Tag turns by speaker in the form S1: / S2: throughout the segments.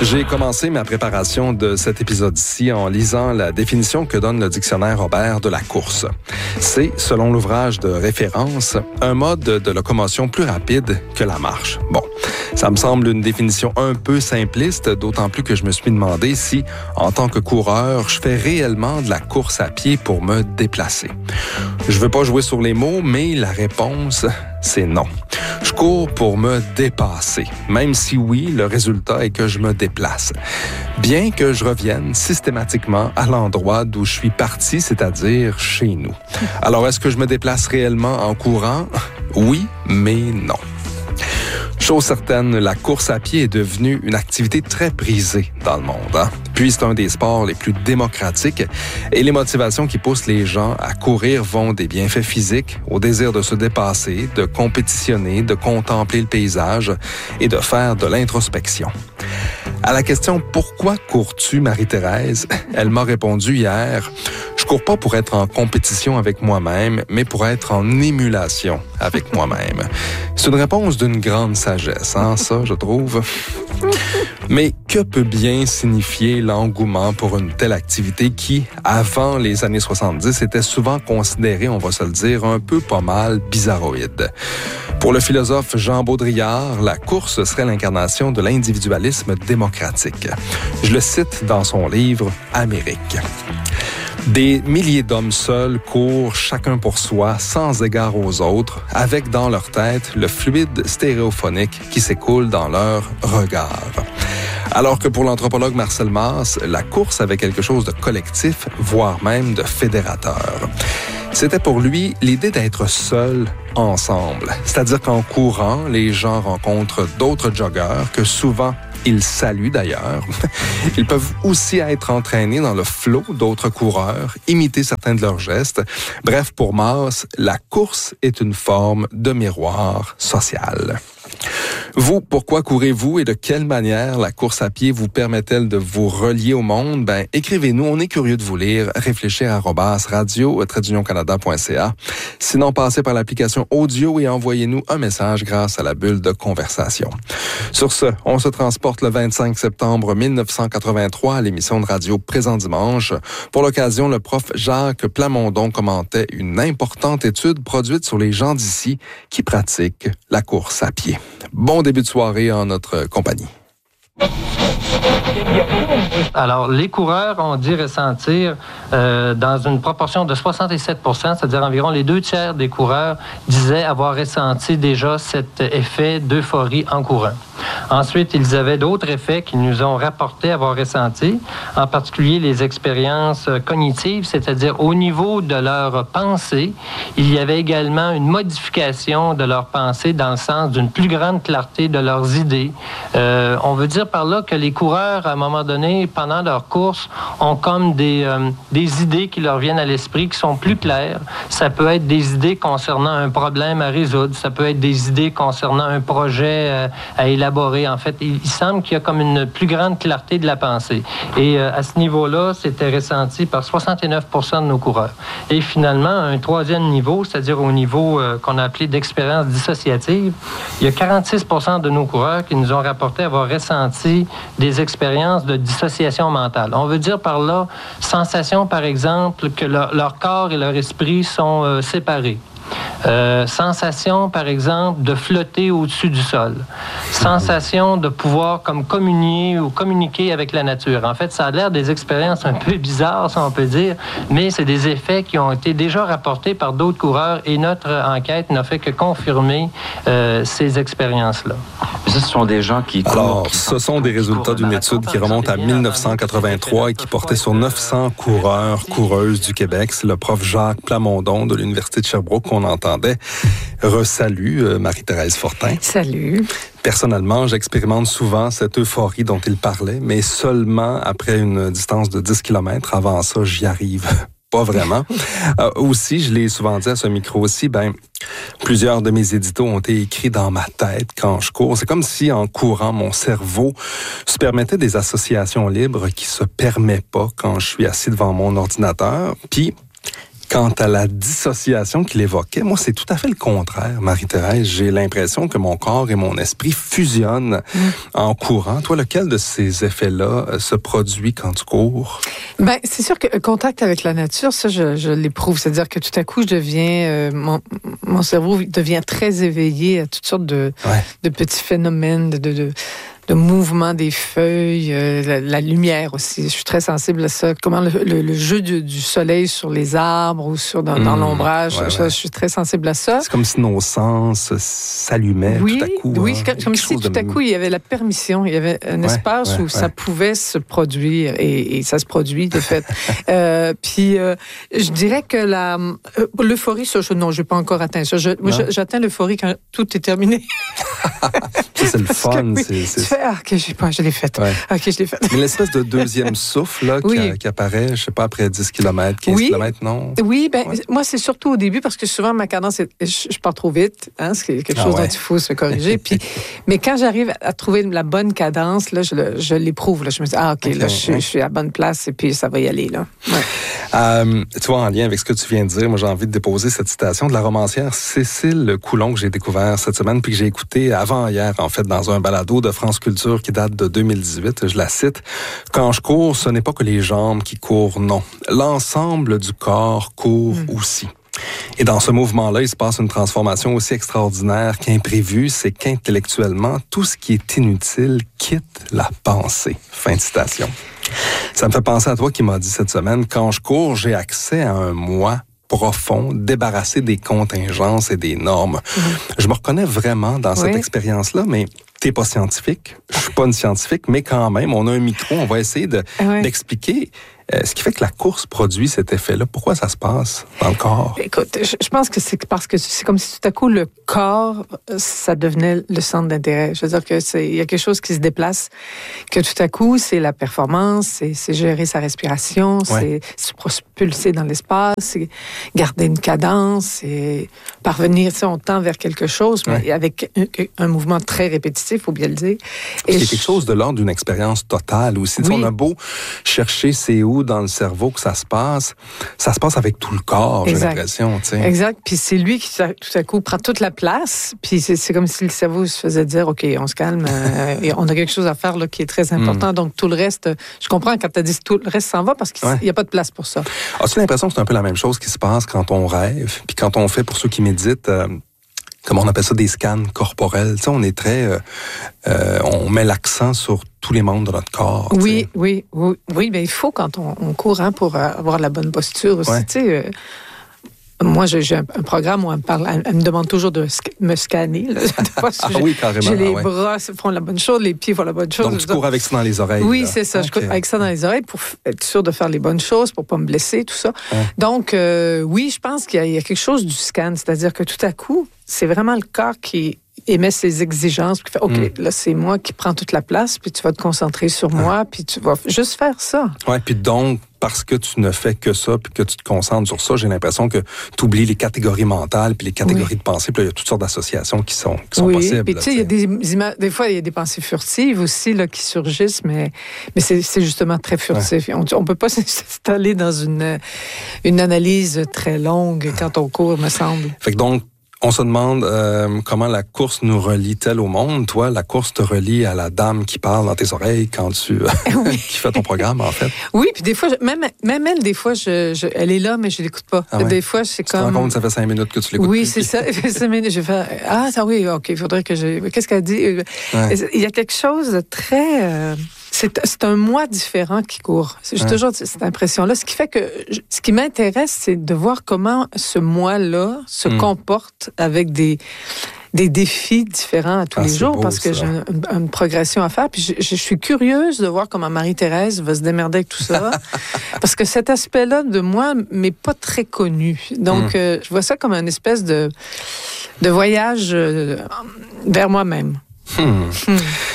S1: J'ai commencé ma préparation de cet épisode-ci en lisant la définition que donne le dictionnaire Robert de la course. C'est, selon l'ouvrage de référence, un mode de locomotion plus rapide que la marche. Bon, ça me semble une définition un peu simpliste, d'autant plus que je me suis demandé si, en tant que coureur, je fais réellement de la course à pied pour me déplacer. Je veux pas jouer sur les mots, mais la réponse, c'est non. Je cours pour me dépasser, même si oui, le résultat est que je me déplace. Bien que je revienne systématiquement à l'endroit d'où je suis parti, c'est-à-dire chez nous. Alors, est-ce que je me déplace réellement en courant? Oui, mais non. Chose certaine, la course à pied est devenue une activité très prisée dans le monde. Puis c'est un des sports les plus démocratiques et les motivations qui poussent les gens à courir vont des bienfaits physiques au désir de se dépasser, de compétitionner, de contempler le paysage et de faire de l'introspection. À la question « Pourquoi cours-tu, Marie-Thérèse ?» elle m'a répondu hier « Je cours pas pour être en compétition avec moi-même, mais pour être en émulation avec moi-même. » C'est une réponse d'une grande sagesse, ça, je trouve. Mais que peut bien signifier l'engouement pour une telle activité qui, avant les années 70, était souvent considérée, on va se le dire, un peu pas mal bizarroïde? Pour le philosophe Jean Baudrillard, la course serait l'incarnation de l'individualisme démocratique. Je le cite dans son livre « Amérique ». Des milliers d'hommes seuls courent chacun pour soi, sans égard aux autres, avec dans leur tête le fluide stéréophonique qui s'écoule dans leur regard. Alors que pour l'anthropologue Marcel Mauss, la course avait quelque chose de collectif, voire même de fédérateur. C'était pour lui l'idée d'être seul ensemble. C'est-à-dire qu'en courant, les gens rencontrent d'autres joggeurs que souvent ils saluent d'ailleurs. Ils peuvent aussi être entraînés dans le flot d'autres coureurs, imiter certains de leurs gestes. Bref, pour Mauss, la course est une forme de miroir social. Vous, pourquoi courez-vous et de quelle manière la course à pied vous permet-elle de vous relier au monde? Écrivez-nous, on est curieux de vous lire. réfléchir@radio-canada.ca. Sinon, passez par l'application audio et envoyez-nous un message grâce à la bulle de conversation. Sur ce, on se transporte le 25 septembre 1983 à l'émission de radio Présent Dimanche. Pour l'occasion, le prof Jacques Plamondon commentait une importante étude produite sur les gens d'ici qui pratiquent la course à pied. Bon début de soirée en notre compagnie.
S2: Alors, les coureurs ont dit ressentir dans une proportion de 67 %, c'est-à-dire environ les 2/3 des coureurs disaient avoir ressenti déjà cet effet d'euphorie en courant. Ensuite, ils avaient d'autres effets qu'ils nous ont rapporté avoir ressenti, en particulier les expériences cognitives, c'est-à-dire au niveau de leur pensée, il y avait également une modification de leur pensée dans le sens d'une plus grande clarté de leurs idées. On veut dire par là que les coureurs, à un moment donné, pendant leur course, ont comme des idées qui leur viennent à l'esprit, qui sont plus claires. Ça peut être des idées concernant un problème à résoudre, ça peut être des idées concernant un projet à élaborer. En fait, il semble qu'il y a comme une plus grande clarté de la pensée. Et à ce niveau-là, c'était ressenti par 69 % de nos coureurs. Et finalement, un troisième niveau, c'est-à-dire au niveau qu'on a appelé d'expérience dissociative, il y a 46 % de nos coureurs qui nous ont rapporté avoir ressenti des expériences de dissociation mentale. On veut dire par là, sensation, par exemple, que leur corps et leur esprit sont séparés. Sensation, par exemple, de flotter au-dessus du sol. Sensation de pouvoir comme communier ou communiquer avec la nature. En fait, ça a l'air des expériences un peu bizarres, si on peut dire, mais c'est des effets qui ont été déjà rapportés par d'autres coureurs et notre enquête n'a fait que confirmer ces expériences-là.
S3: Ce sont des gens qui courent.
S1: Alors, ce sont des résultats d'une étude qui remonte à 1983 et qui portait sur 900 coureurs, coureuses du Québec. C'est le prof Jacques Plamondon de l'Université de Sherbrooke qu'on entendait. Resalue Marie-Thérèse Fortin.
S4: Salut.
S1: Personnellement, j'expérimente souvent cette euphorie dont il parlait, mais seulement après une distance de 10 km. Avant ça, j'y arrive pas vraiment. Aussi, je l'ai souvent dit à ce micro aussi, plusieurs de mes éditos ont été écrits dans ma tête quand je cours. C'est comme si, en courant, mon cerveau se permettait des associations libres qui se permet pas quand je suis assis devant mon ordinateur. Puis, Quant à la dissociation qu'il évoquait, moi, c'est tout à fait le contraire, Marie-Thérèse. J'ai l'impression que mon corps et mon esprit fusionnent en courant. Toi, lequel de ces effets-là se produit quand tu cours?
S4: Ben, c'est sûr que le contact avec la nature, ça, je l'éprouve. C'est-à-dire que tout à coup, je deviens, mon cerveau devient très éveillé à toutes sortes de petits phénomènes, de mouvement des feuilles, la lumière aussi. Je suis très sensible à ça. Comment le jeu du soleil sur les arbres ou dans l'ombrage, je suis très sensible à ça.
S1: C'est comme si nos sens s'allumaient tout à coup.
S4: Oui, comme si tout à coup, il y avait la permission, il y avait un espace où ça pouvait se produire et ça se produit, de fait. Puis, je dirais que l'euphorie, ça, non, je n'ai pas encore atteint ça. J'atteins l'euphorie quand tout est terminé.
S1: Ça, c'est le fun.
S4: Je l'ai faite.
S1: Ouais.
S4: OK, je l'ai faite.
S1: Mais l'espèce de deuxième souffle là, qui apparaît, je ne sais pas, après 10 km, 15 km, non?
S4: Oui, moi, c'est surtout au début parce que souvent, ma cadence, je pars trop vite. Hein, c'est quelque chose dont il faut se corriger. Mais quand j'arrive à trouver la bonne cadence, là, je l'éprouve. Là, je me dis, OK, là, je suis à la bonne place et puis ça va y aller. Là. Ouais.
S1: Tu vois, en lien avec ce que tu viens de dire, moi, j'ai envie de déposer cette citation de la romancière Cécile Coulon que j'ai découvert cette semaine puis que j'ai écouté avant-hier, en fait, dans un balado de France Culture qui date de 2018. Je la cite. « Quand je cours, ce n'est pas que les jambes qui courent, non. L'ensemble du corps court aussi. » Et dans ce mouvement-là, il se passe une transformation aussi extraordinaire qu'imprévue, c'est qu'intellectuellement, tout ce qui est inutile quitte la pensée. Fin de citation. Ça me fait penser à toi qui m'as dit cette semaine, quand je cours, j'ai accès à un moi profond, débarrassé des contingences et des normes. Je me reconnais vraiment dans cette expérience-là, mais t'es pas scientifique, je suis pas une scientifique, mais quand même, on a un micro, on va essayer d'expliquer ce qui fait que la course produit cet effet-là. Pourquoi ça se passe dans le corps?
S4: Écoute, je pense que c'est parce que c'est comme si tout à coup, le corps, ça devenait le centre d'intérêt. Je veux dire il y a quelque chose qui se déplace, que tout à coup, c'est la performance, c'est gérer sa respiration, c'est se propulser dans l'espace, c'est garder une cadence, c'est parvenir, on tend vers quelque chose, mais avec un mouvement très répétitif, il faut bien le dire.
S1: Et c'est quelque chose de l'ordre d'une expérience totale aussi. On a beau chercher c'est où dans le cerveau que ça se passe avec tout le corps, j'ai l'impression.
S4: Exact. Puis c'est lui qui, tout à coup, prend toute la place. Puis c'est comme si le cerveau se faisait dire, OK, on se calme, et on a quelque chose à faire là, qui est très important. Donc tout le reste, je comprends quand tu as dit tout le reste s'en va parce qu'il n'y a pas de place pour ça.
S1: As-tu l'impression que c'est un peu la même chose qui se passe quand on rêve, puis quand on fait, pour ceux qui méditent, comment on appelle ça, des scans corporels. On est très... on met l'accent sur tous les membres de notre corps.
S4: Oui, mais il faut quand on court pour avoir la bonne posture aussi. Moi, j'ai un programme où elle me demande toujours de me scanner. Là.
S1: Carrément.
S4: J'ai les bras font la bonne chose, les pieds font la bonne chose.
S1: Donc, tu cours avec ça dans les oreilles.
S4: Oui, c'est ça. Je cours avec ça dans les oreilles pour être sûr de faire les bonnes choses, pour pas me blesser, tout ça. Donc, oui, je pense qu'il y a quelque chose du scan. C'est-à-dire que tout à coup, c'est vraiment le corps qui émet ses exigences, puis qui fait, OK, là, c'est moi qui prends toute la place, puis tu vas te concentrer sur moi, puis tu vas juste faire ça.
S1: Oui, puis donc, parce que tu ne fais que ça, puis que tu te concentres sur ça, j'ai l'impression que tu oublies les catégories mentales, puis les catégories de pensée, puis il y a toutes sortes d'associations qui sont possibles.
S4: Puis tu sais, il y a des images, des fois, il y a des pensées furtives aussi là, qui surgissent, mais c'est justement très furtif. On peut pas s'installer dans une analyse très longue quand on court, me semble.
S1: Fait que donc, on se demande comment la course nous relie-t-elle au monde. Toi, la course te relie à la dame qui parle dans tes oreilles quand tu qui fait ton programme, en fait.
S4: Oui, puis des fois, même elle, des fois, elle est là, mais je l'écoute pas. Des fois, c'est comme...
S1: Tu te rends compte que ça fait 5 minutes que tu l'écoutes.
S4: Oui, c'est ça. 5 minutes, je fais oui, OK, il faudrait que je... Qu'est-ce qu'elle dit? Il y a quelque chose de très... C'est un moi différent qui court. J'ai toujours cette impression-là. Ce qui fait que ce qui m'intéresse, c'est de voir comment ce moi-là se comporte avec des défis différents à tous les jours, parce que j'ai une progression à faire. Puis je suis curieuse de voir comment Marie-Thérèse va se démerder avec tout ça, parce que cet aspect-là de moi m'est pas très connu. Donc, je vois ça comme une espèce de voyage vers moi-même.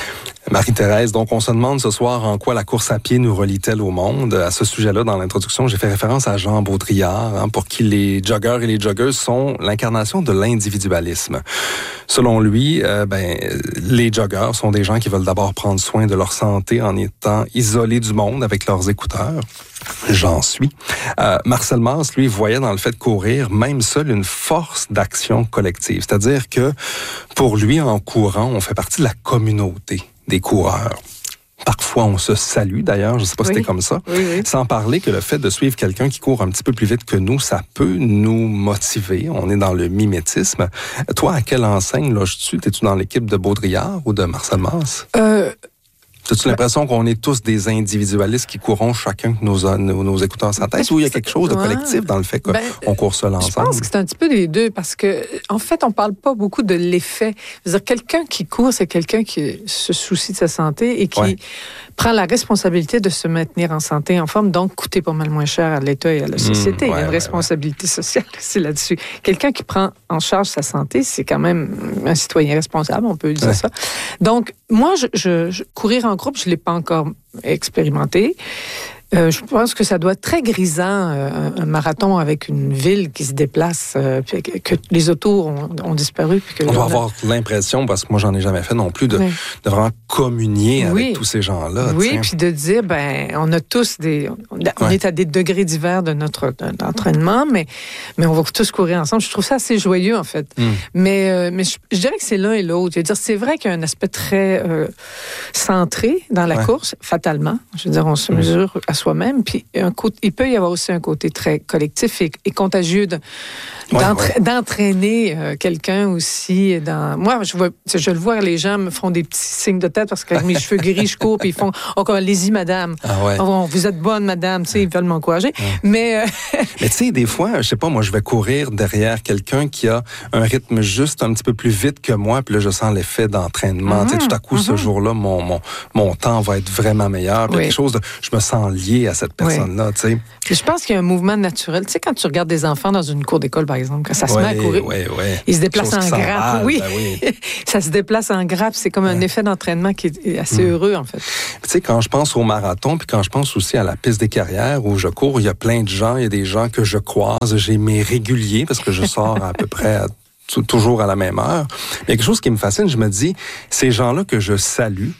S1: Marie-Thérèse, donc on se demande ce soir en quoi la course à pied nous relie-t-elle au monde. À ce sujet-là, dans l'introduction, j'ai fait référence à Jean Baudrillard, pour qui les joggeurs et les joggeuses sont l'incarnation de l'individualisme. Selon lui, les joggeurs sont des gens qui veulent d'abord prendre soin de leur santé en étant isolés du monde avec leurs écouteurs. J'en suis. Marcel Mars, lui, voyait dans le fait de courir, même seul, une force d'action collective. C'est-à-dire que, pour lui, en courant, on fait partie de la communauté des coureurs. Parfois, on se salue, d'ailleurs, je ne sais pas si c'était comme ça. Oui. Sans parler que le fait de suivre quelqu'un qui court un petit peu plus vite que nous, ça peut nous motiver. On est dans le mimétisme. Toi, à quelle enseigne loges-tu? T'es-tu dans l'équipe de Baudrillard ou de Marcel Mars? As-tu l'impression qu'on est tous des individualistes qui courons chacun nos écouteurs sans tête, ou il y a quelque chose de collectif dans le fait qu'on court seul ensemble?
S4: Je pense que c'est un petit peu des deux, parce que en fait, on parle pas beaucoup de l'effet. C'est-à-dire, quelqu'un qui court, c'est quelqu'un qui se soucie de sa santé et qui prend la responsabilité de se maintenir en santé, en forme, donc coûter pas mal moins cher à l'État et à la société. Il y a une responsabilité sociale aussi là-dessus. Quelqu'un qui prend en charge sa santé, c'est quand même un citoyen responsable, on peut dire ça. Donc, moi, je courir en groupe, je ne l'ai pas encore expérimenté. Je pense que ça doit être très grisant, un marathon avec une ville qui se déplace, puis que les autos ont disparu. Puis que
S1: on doit avoir l'impression, parce que moi, j'en ai jamais fait non plus, de vraiment communier avec tous ces gens-là.
S4: Oui, puis de dire, on a tous on est à des degrés divers de notre entraînement, mais on va tous courir ensemble. Je trouve ça assez joyeux, en fait. Mais je dirais que c'est l'un et l'autre. Je veux dire, c'est vrai qu'il y a un aspect très centré dans la course, fatalement. Je veux dire, on se mesure à soi-même, puis il peut y avoir aussi un côté très collectif et contagieux d'entraîner quelqu'un aussi. Moi, je le vois, les gens me font des petits signes de tête parce que avec mes cheveux gris, je cours, puis ils font « allez-y, madame. Vous êtes bonne, madame. » Tu sais, ils veulent m'encourager. Mais
S1: tu sais, des fois, je sais pas, moi, je vais courir derrière quelqu'un qui a un rythme juste un petit peu plus vite que moi, puis là, je sens l'effet d'entraînement. Tu sais, tout à coup, ce jour-là, mon temps va être vraiment meilleur. Quelque chose je me sens lié à cette personne-là, tu sais.
S4: Je pense qu'il y a un mouvement naturel. Tu sais, quand tu regardes des enfants dans une cour d'école, par exemple, quand ça se met à courir, ils se déplacent en grappe. Ça se déplace en grappe. C'est comme un effet d'entraînement qui est assez heureux, en fait.
S1: Tu sais, quand je pense au marathon, puis quand je pense aussi à la piste des carrières où je cours, il y a plein de gens, il y a des gens que je croise, j'ai mes réguliers, parce que je sors à peu près toujours à la même heure. Il y a quelque chose qui me fascine, je me dis, ces gens-là que je salue,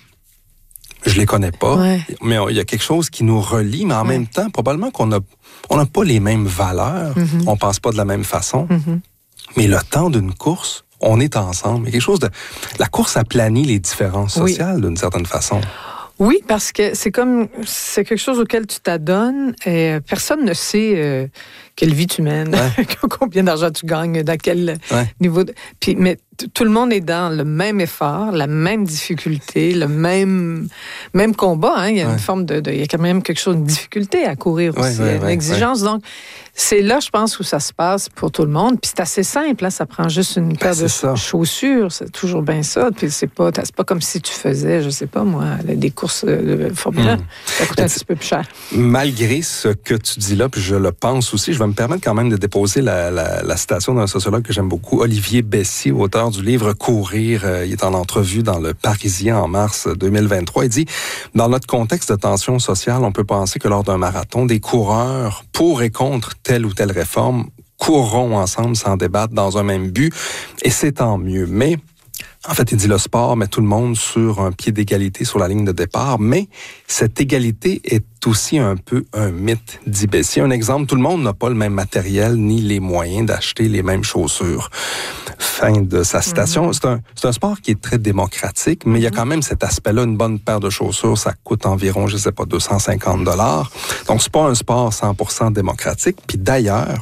S1: je les connais pas, mais il y a quelque chose qui nous relie, mais en même temps, probablement qu'on n'a pas les mêmes valeurs, on pense pas de la même façon, mais le temps d'une course, on est ensemble. Il y a quelque chose de... La course aplanit les différences sociales d'une certaine façon.
S4: Oui, parce que c'est quelque chose auquel tu t'adonnes et personne ne sait quelle vie tu mènes, combien d'argent tu gagnes, dans quel niveau. Mais tout le monde est dans le même effort, la même difficulté, le même combat. Hein. Il y a une forme il y a quand même quelque chose, une difficulté à courir aussi, une exigence. Donc, c'est là, je pense, où ça se passe pour tout le monde. Puis c'est assez simple, hein, ça prend juste une paire de chaussures, c'est toujours bien ça. Puis c'est pas comme si tu faisais, je sais pas moi, des courses de Formule 1. Ça coûte un petit peu plus cher. Malgré
S1: ce que tu dis là, puis je le pense aussi, je vais me permettre quand même de déposer la citation d'un sociologue que j'aime beaucoup, Olivier Bessy, auteur du livre Courir. Il est en entrevue dans Le Parisien en mars 2023. Il dit, dans notre contexte de tension sociale, on peut penser que lors d'un marathon, des coureurs pour et contre telle ou telle réforme courront ensemble sans débattre dans un même but, et c'est tant mieux. Mais en fait, il dit le sport met tout le monde sur un pied d'égalité sur la ligne de départ, mais cette égalité est aussi un peu un mythe, dit Bessy. Un exemple, tout le monde n'a pas le même matériel ni les moyens d'acheter les mêmes chaussures. Fin de sa citation. C'est un sport qui est très démocratique, mais il y a quand même cet aspect-là. Une bonne paire de chaussures, ça coûte environ, je sais pas, 250 $. Donc, c'est pas un sport 100% démocratique. Puis d'ailleurs,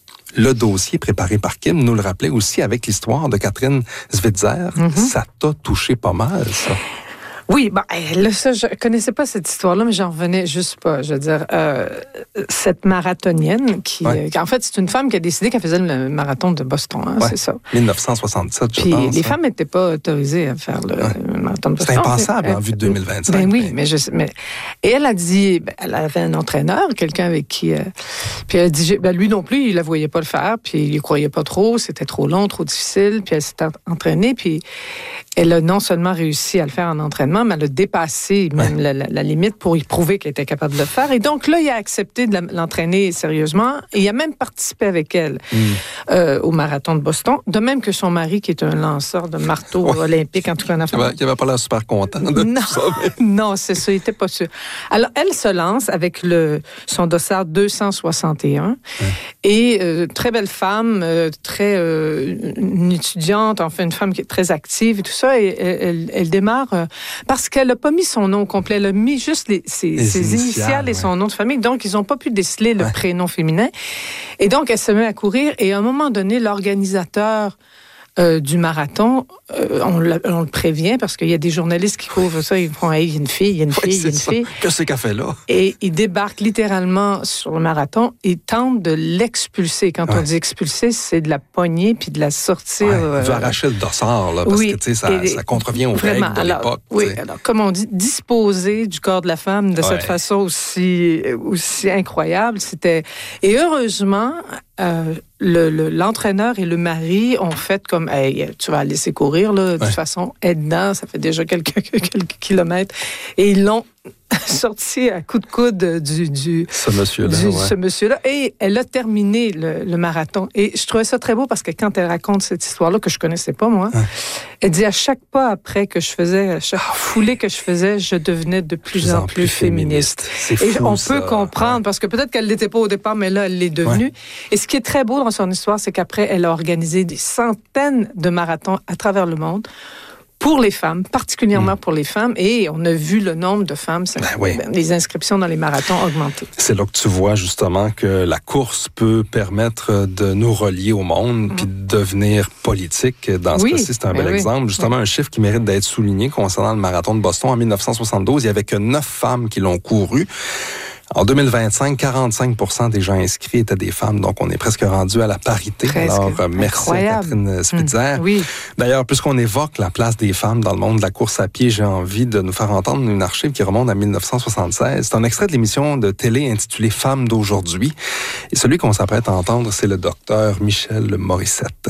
S1: le dossier préparé par Kim nous le rappelait aussi avec l'histoire de Catherine Switzer. Ça t'a touché pas mal, ça.
S4: Oui, là, ça, je connaissais pas cette histoire-là, mais j'en revenais juste pas. Je veux dire, cette marathonienne qui en fait, c'est une femme qui a décidé qu'elle faisait le marathon de Boston, hein, c'est ça.
S1: 1967, je pense.
S4: Puis les femmes n'étaient pas autorisées à faire le marathon de Boston.
S1: C'est impensable en vue de 2025.
S4: Ben oui, mais et elle a dit, elle avait un entraîneur, quelqu'un avec qui... puis elle a dit, lui non plus, il la voyait pas le faire, puis il y croyait pas trop, c'était trop long, trop difficile, puis elle s'est entraînée, puis elle a non seulement réussi à le faire en entraînement, sérieusement, mais elle a dépassé même la limite pour y prouver qu'elle était capable de le faire. Et donc là, il a accepté de l'entraîner sérieusement et il a même participé avec elle au marathon de Boston, de même que son mari, qui est un lanceur de marteau olympique, en tout cas en Afrique.
S1: Il n'avait pas l'air super content de tout ça. Mais...
S4: Non, c'est ça, il n'était pas sûr. Alors, elle se lance avec son dossard 261 et très belle femme, une étudiante, enfin une femme qui est très active et tout ça, et elle démarre parce qu'elle n'a pas mis son nom complet, elle a mis juste ses initiales et son nom de famille, donc ils n'ont pas pu déceler le prénom féminin. Et donc, elle se met à courir, et à un moment donné, l'organisateur du marathon, on le prévient parce qu'il y a des journalistes qui couvrent ça, ils font hey, il y a une fille, il y a une fille, il y a une fille.
S1: Qu'est-ce qu'elle fait là?
S4: Et ils débarquent littéralement sur le marathon et tentent de l'expulser. Quand on dit expulser, c'est de la pogner puis de la sortir.
S1: Du arracher le dossard, là, parce que tu sais, ça contrevient aux règles de l'époque.
S4: Oui, alors comme on dit, disposer du corps de la femme de cette façon aussi incroyable, c'était... Et heureusement, l'entraîneur et le mari ont fait comme hey, tu vas la laisser courir là, de toute façon, aide-dedans, ça fait déjà quelques kilomètres, et ils l'ont sorti à coups de coude ce monsieur-là, et elle a terminé le marathon. Et je trouvais ça très beau parce que quand elle raconte cette histoire-là, que je connaissais pas, moi, elle dit à chaque pas après que je faisais, à chaque foulée que je faisais, je devenais de plus en plus féministe.
S1: C'est fou,
S4: et on peut comprendre, parce que peut-être qu'elle l'était pas au départ, mais là, elle l'est devenue. Et ce qui est très beau dans son histoire, c'est qu'après, elle a organisé des centaines de marathons à travers le monde, pour les femmes, particulièrement pour les femmes, et on a vu le nombre de femmes, les inscriptions dans les marathons augmenter.
S1: C'est là que tu vois justement que la course peut permettre de nous relier au monde puis de devenir politique. Dans ce cas-ci, c'est un bel exemple. Justement, un chiffre qui mérite d'être souligné concernant le marathon de Boston en 1972, il y avait que 9 femmes qui l'ont couru. En 2025, 45% des gens inscrits étaient des femmes, donc on est presque rendu à la parité. Alors, merci à Catherine Spitzer. D'ailleurs, puisqu'on évoque la place des femmes dans le monde de la course à pied, j'ai envie de nous faire entendre une archive qui remonte à 1976. C'est un extrait de l'émission de télé intitulée « Femmes d'aujourd'hui ». Et celui qu'on s'apprête à entendre, c'est le docteur Michel Morissette.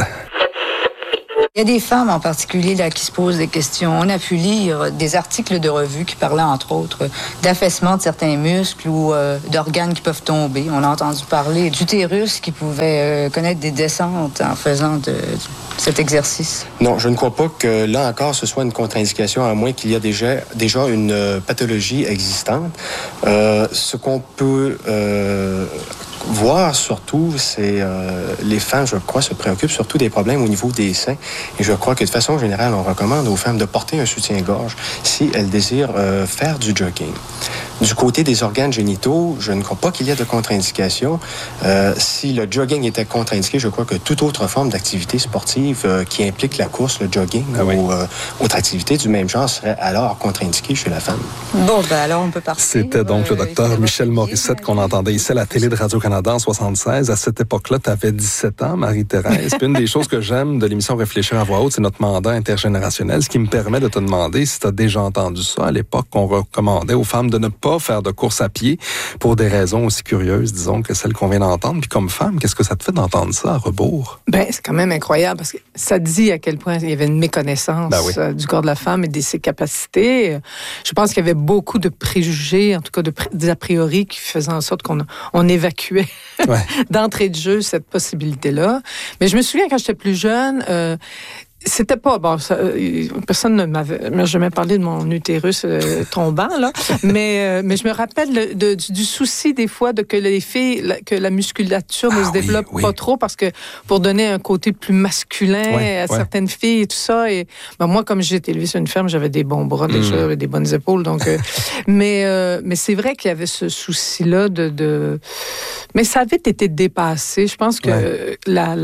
S5: Il y a des femmes en particulier là qui se posent des questions. On a pu lire des articles de revue qui parlaient entre autres d'affaissement de certains muscles ou d'organes qui peuvent tomber. On a entendu parler d'utérus qui pouvaient connaître des descentes en faisant de cet exercice.
S6: Non, je ne crois pas que là encore ce soit une contre-indication, à moins qu'il y ait déjà une pathologie existante. Ce qu'on peut voir surtout, c'est les femmes, je crois, se préoccupent surtout des problèmes au niveau des seins. Et je crois que de façon générale, on recommande aux femmes de porter un soutien-gorge si elles désirent faire du jogging. Du côté des organes génitaux, je ne crois pas qu'il y ait de contre-indication. Si le jogging était contre-indiqué, je crois que toute autre forme d'activité sportive qui implique la course, le jogging ou autre activité du même genre serait alors contre-indiquée chez la femme.
S5: Bon, ben alors on peut partir.
S1: C'était donc le docteur Michel Morissette qu'on entendait ici à la télé de Radio-Canada en 76. À cette époque-là, tu avais 17 ans, Marie-Thérèse. Puis une des choses que j'aime de l'émission Réfléchir à voix haute, c'est notre mandat intergénérationnel, ce qui me permet de te demander si tu as déjà entendu ça à l'époque, qu'on recommandait aux femmes de ne pas faire de course à pied pour des raisons aussi curieuses, disons, que celles qu'on vient d'entendre. Puis comme femme, qu'est-ce que ça te fait d'entendre ça à rebours?
S4: Ben, c'est quand même incroyable parce que ça dit à quel point il y avait une méconnaissance du corps de la femme et de ses capacités. Je pense qu'il y avait beaucoup de préjugés, en tout cas des a priori qui faisaient en sorte qu'on évacuait d'entrée de jeu cette possibilité-là. Mais je me souviens quand j'étais plus jeune, c'était pas bon. Personne ne m'a jamais parlé de mon utérus tombant là, mais je me rappelle du souci des fois de que les filles, que la musculature ne se développe pas trop parce que pour donner un côté plus masculin à certaines filles et tout ça. Et moi, comme j'ai été élevée sur une ferme, j'avais des bons bras, déjà, des bonnes épaules, donc. Mais c'est vrai qu'il y avait ce souci-là mais ça avait été dépassé. Je pense que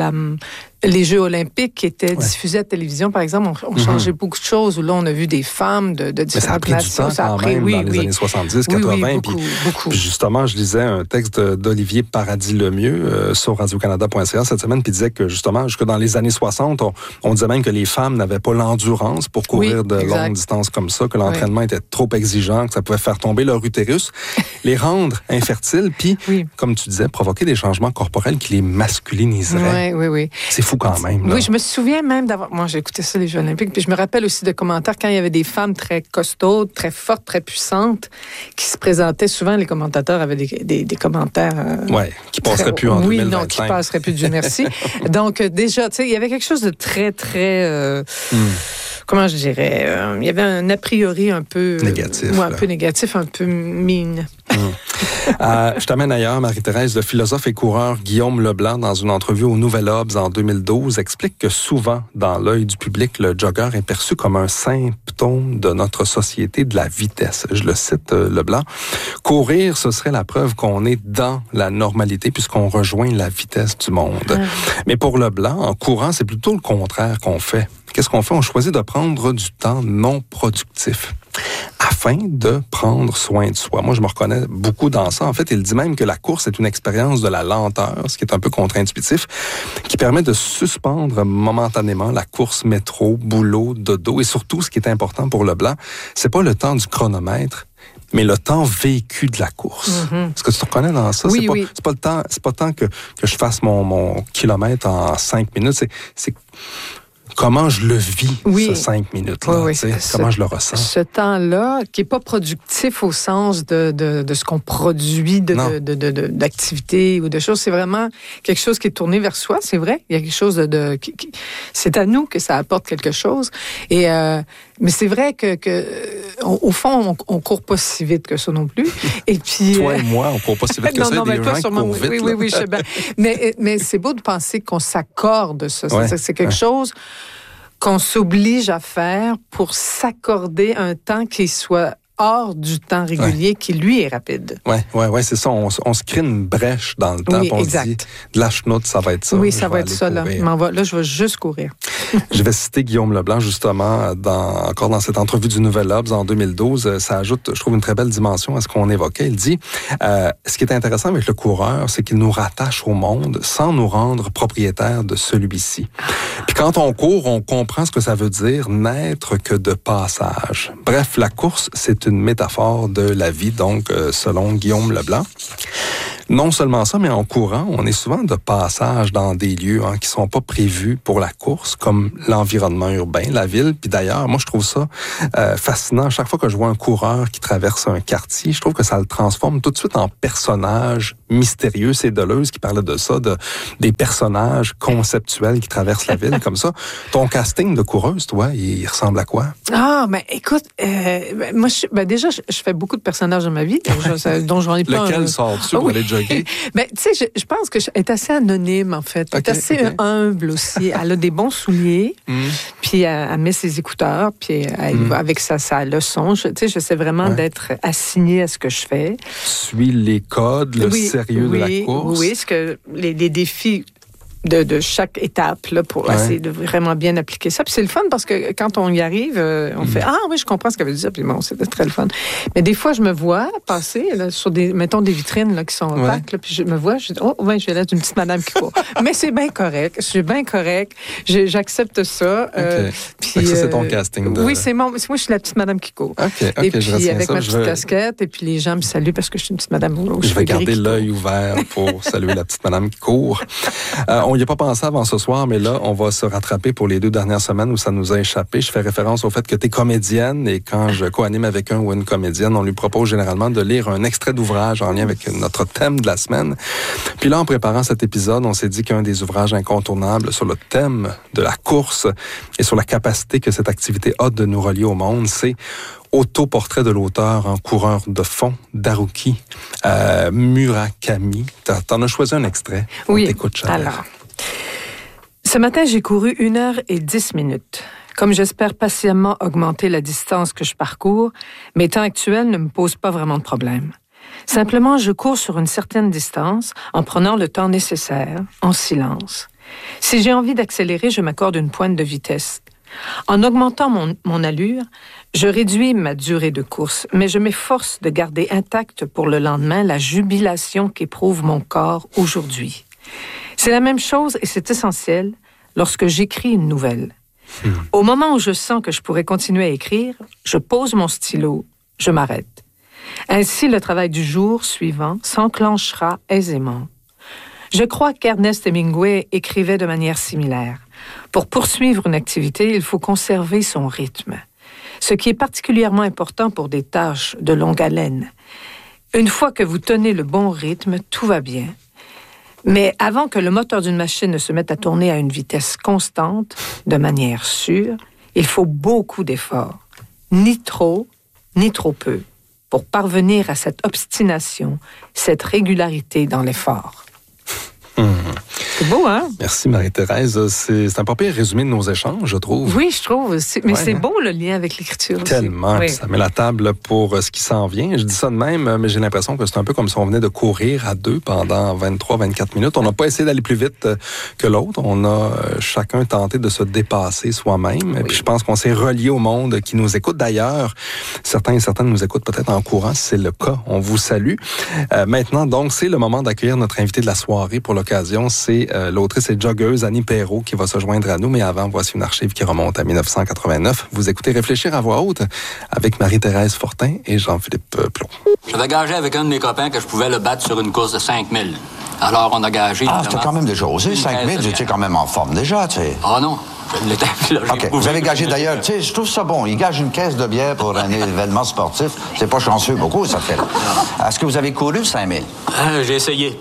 S4: les Jeux olympiques qui étaient diffusés à la télévision, par exemple, ont changé beaucoup de choses. Où là, on a vu des femmes de différentes nations.
S1: Ça a pris du temps quand même, dans les années 70, 80. Beaucoup. Puis justement, je lisais un texte d'Olivier Paradis-Lemieux sur radiocanada.ca cette semaine, puis disait que justement, jusque dans les années 60, on disait même que les femmes n'avaient pas l'endurance pour courir de longues distances comme ça, que l'entraînement était trop exigeant, que ça pouvait faire tomber leur utérus, les rendre infertiles, puis, comme tu disais, provoquer des changements corporels qui les masculiniseraient.
S4: Oui.
S1: C'est fou quand même. Là.
S4: Oui, je me souviens même d'avoir... Moi, j'ai écouté ça, les Jeux olympiques, puis je me rappelle aussi de commentaires quand il y avait des femmes très costaudes, très fortes, très puissantes, qui se présentaient. Souvent, les commentateurs avaient des commentaires...
S1: qui passeraient plus en 2025.
S4: Oui, non, qui passeraient plus, Dieu merci. Donc, déjà, tu sais, il y avait quelque chose de très, très... Comment je dirais? Il y avait un a priori un peu...
S1: Négatif.
S4: Un peu négatif, un peu mine.
S1: Je t'amène ailleurs, Marie-Thérèse. Le philosophe et coureur Guillaume Leblanc, dans une entrevue au Nouvel Obs en 2012, explique que souvent, dans l'œil du public, le jogger est perçu comme un symptôme de notre société de la vitesse. Je le cite, Leblanc. Courir, ce serait la preuve qu'on est dans la normalité puisqu'on rejoint la vitesse du monde. Mais pour Leblanc, en courant, c'est plutôt le contraire qu'on fait. Qu'est-ce qu'on fait? On choisit de prendre du temps non productif afin de prendre soin de soi. Moi, je me reconnais beaucoup dans ça. En fait, il dit même que la course est une expérience de la lenteur, ce qui est un peu contre-intuitif, qui permet de suspendre momentanément la course métro, boulot, dodo. Et surtout, ce qui est important pour Leblanc, c'est pas le temps du chronomètre, mais le temps vécu de la course. Est-ce que tu te reconnais dans ça?
S4: Oui,
S1: c'est pas le temps que je fasse mon kilomètre en 5 minutes. C'est comment je le vis, ce 5 minutes-là, comment je le ressens.
S4: Ce temps-là, qui n'est pas productif au sens de ce qu'on produit d'activités ou de choses, c'est vraiment quelque chose qui est tourné vers soi, c'est vrai. Il y a quelque chose c'est à nous que ça apporte quelque chose. Et mais c'est vrai que au fond, on court pas si vite que ça non plus. Et puis
S1: toi et moi, on court pas si vite que ça. Il y a des gens qui courent vite.
S4: Oui, je sais bien. Mais c'est beau de penser qu'on s'accorde ça. C'est quelque chose qu'on s'oblige à faire pour s'accorder un temps qui soit hors du temps régulier qui, lui, est rapide.
S1: Oui, c'est ça. On se crée une brèche dans le temps. On se dit, de la chenoute, ça va être ça.
S4: Oui, ça va être ça. Là, je vais juste courir.
S1: Je vais citer Guillaume Leblanc, justement, encore dans cette entrevue du Nouvel Obs en 2012. Ça ajoute, je trouve, une très belle dimension à ce qu'on évoquait. Il dit, ce qui est intéressant avec le coureur, c'est qu'il nous rattache au monde sans nous rendre propriétaires de celui-ci. Puis quand on court, on comprend ce que ça veut dire n'être que de passage. Bref, la course, c'est une métaphore de la vie, donc, selon Guillaume Leblanc. Non seulement ça, mais en courant, on est souvent de passage dans des lieux qui sont pas prévus pour la course, comme l'environnement urbain, la ville. Puis d'ailleurs, moi, je trouve ça fascinant. Chaque fois que je vois un coureur qui traverse un quartier, je trouve que ça le transforme tout de suite en personnage mystérieux. C'est Deleuze qui parlait de ça, des personnages conceptuels qui traversent la ville comme ça. Ton casting de coureuse, toi, il ressemble à quoi?
S4: Ben écoute, moi, déjà, je fais beaucoup de personnages dans ma vie, dont j'en ai pas.
S1: Lequel sors-tu pour aller jogger?
S4: Ben, tu sais, je pense que est assez anonyme, en fait. Elle est assez humble aussi. Elle a des bons souliers, puis elle met ses écouteurs, puis elle va avec sa leçon. Tu sais, j'essaie vraiment d'être assignée à ce que je fais.
S1: Suis les codes, le sérieux de la course.
S4: Oui, ce que les défis de chaque étape là, pour essayer de vraiment bien appliquer ça. Puis c'est le fun parce que quand on y arrive, on fait « Ah oui, je comprends ce qu'elle veut dire. » Puis bon, c'était très le fun. Mais des fois, je me vois passer là, sur des vitrines là, qui sont opaques, là, puis je me vois, je dis « Oh, ouais, je vais là d'une petite madame qui court. » Mais c'est bien correct. Je suis bien correct. J'accepte ça.
S1: Puis, ça, c'est ton casting.
S4: Oui, moi, je suis la petite madame qui court.
S1: Et
S4: puis avec ma petite casquette, et puis les gens me saluent parce que je suis une petite madame.
S1: Je vais garder l'œil ouvert pour saluer la petite madame qui court. On n'y a pas pensé avant ce soir, mais là, on va se rattraper pour les 2 dernières semaines où ça nous a échappé. Je fais référence au fait que tu es comédienne et quand je co-anime avec un ou une comédienne, on lui propose généralement de lire un extrait d'ouvrage en lien avec notre thème de la semaine. Puis là, en préparant cet épisode, on s'est dit qu'un des ouvrages incontournables sur le thème de la course et sur la capacité que cette activité a de nous relier au monde, c'est Autoportrait de l'auteur en coureur de fond d'Haruki Murakami. T'en as choisi un extrait.
S4: Oui,
S1: t'écoute,
S4: alors. Ce matin, j'ai couru 1h10. Comme j'espère patiemment augmenter la distance que je parcours, mes temps actuels ne me posent pas vraiment de problème. Simplement, je cours sur une certaine distance en prenant le temps nécessaire, en silence. Si j'ai envie d'accélérer, je m'accorde une pointe de vitesse. En augmentant mon allure, je réduis ma durée de course, mais je m'efforce de garder intacte pour le lendemain la jubilation qu'éprouve mon corps aujourd'hui. C'est la même chose et c'est essentiel lorsque j'écris une nouvelle. Au moment où je sens que je pourrais continuer à écrire, je pose mon stylo, je m'arrête. Ainsi, le travail du jour suivant s'enclenchera aisément. Je crois qu'Ernest Hemingway écrivait de manière similaire. Pour poursuivre une activité, il faut conserver son rythme, ce qui est particulièrement important pour des tâches de longue haleine. Une fois que vous tenez le bon rythme, tout va bien. Mais avant que le moteur d'une machine ne se mette à tourner à une vitesse constante, de manière sûre, il faut beaucoup d'efforts. Ni trop peu, pour parvenir à cette obstination, cette régularité dans l'effort. C'est beau, hein?
S1: Merci, Marie-Thérèse. C'est un pas pire résumé de nos échanges, je trouve.
S4: Oui, je trouve. Mais c'est beau, le lien avec l'écriture aussi.
S1: Tellement.
S4: Oui.
S1: Ça met la table pour ce qui s'en vient. Je dis ça de même, mais j'ai l'impression que c'est un peu comme si on venait de courir à deux pendant 23-24 minutes. On n'a pas essayé d'aller plus vite que l'autre. On a chacun tenté de se dépasser soi-même. Oui. Puis je pense qu'on s'est relié au monde qui nous écoute. D'ailleurs, certains et certaines nous écoutent peut-être en courant. Si c'est le cas, on vous salue. Maintenant, donc, c'est le moment d'accueillir notre invité de la soirée pour l'occasion. C'est l'autrice et joggeuse Annie Perrault qui va se joindre à nous. Mais avant, voici une archive qui remonte à 1989. Vous écoutez Réfléchir à voix haute avec Marie-Thérèse Fortin et Jean-Philippe Plot.
S7: J'avais gagé avec un de mes copains que je pouvais le battre sur une course de 5000. Alors, on a gagé...
S8: Ah, c'était quand même déjà osé. 5000, j'étais quand même en forme déjà, tu sais.
S7: Ah non, je l'étais.
S8: OK, vous avez gagé d'ailleurs, tu sais, je trouve ça bon. Il gage une caisse de bière pour un événement sportif. C'est pas chanceux beaucoup, ça fait. Est-ce que vous avez couru 5000?
S7: J'ai essayé.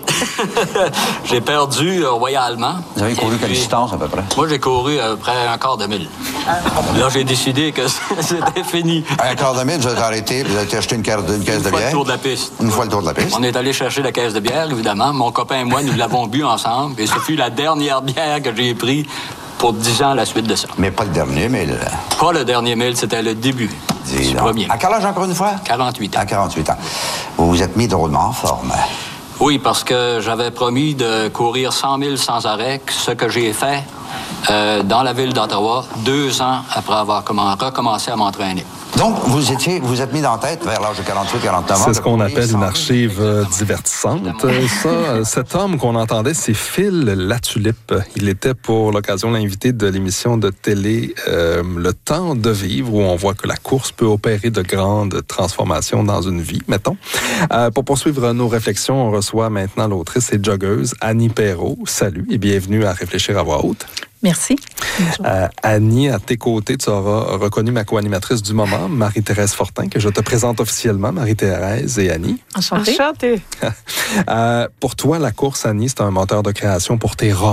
S7: J'ai perdu royalement.
S8: Vous avez couru quelle distance, à peu près?
S7: Moi, j'ai couru à peu près un quart de mille. Là, j'ai décidé que c'était fini.
S8: Un quart de mille, vous êtes arrêté, vous avez acheté une caisse de bière?
S7: Une fois le tour de la piste.
S8: Une fois le tour de la piste.
S7: On est allé chercher la caisse de bière, évidemment. Mon copain et moi, nous l'avons bu ensemble. Et ce fut la dernière bière que j'ai prise pour 10 ans à la suite de ça.
S8: Mais pas le dernier mille.
S7: Pas le dernier mille, c'était le début. Du premier.
S8: À quel âge, encore une fois?
S7: 48 ans.
S8: À 48 ans. Vous vous êtes mis drôlement en forme.
S7: Oui, parce que j'avais promis de courir 100 000 sans arrêt, ce que j'ai fait dans la ville d'Ottawa 2 ans après avoir recommencé à m'entraîner.
S8: Donc, vous êtes mis dans la tête vers l'âge de 48-49 ans.
S1: C'est ce qu'on appelle une archive divertissante. Cet homme qu'on entendait, c'est Phil Latulippe. Il était pour l'occasion l'invité de l'émission de télé Le Temps de vivre, où on voit que la course peut opérer de grandes transformations dans une vie, mettons. Pour poursuivre nos réflexions, on reçoit maintenant l'autrice et joggeuse Annie Perrault. Salut et bienvenue à Réfléchir à voix haute.
S4: Merci.
S1: Annie, à tes côtés, tu auras reconnu ma co-animatrice du moment, Marie-Thérèse Fortin, que je te présente officiellement, Marie-Thérèse et Annie.
S4: Enchantée.
S1: Pour toi, la course, Annie, c'est un moteur de création pour tes romans.